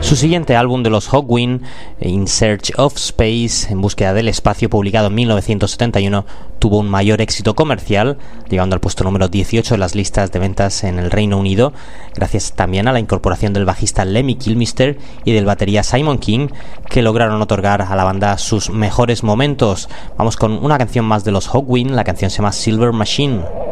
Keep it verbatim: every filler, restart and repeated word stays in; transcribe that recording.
Su siguiente álbum de los Hawkwind, In Search of Space, en búsqueda del espacio, publicado en mil novecientos setenta y uno, tuvo un mayor éxito comercial, llegando al puesto número dieciocho de las listas de ventas en el Reino Unido, gracias también a la incorporación del bajista Lemmy Kilmister y del batería Simon King, que lograron otorgar a la banda sus mejores momentos. Vamos con una canción más de los Hawkwind, la canción se llama Silver Machine.